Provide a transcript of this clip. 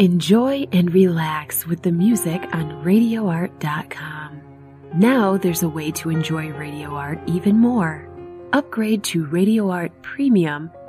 Enjoy and relax with the music on RadioArt.com. Now there's a way to enjoy Radio Art even more. Upgrade to Radio Art Premium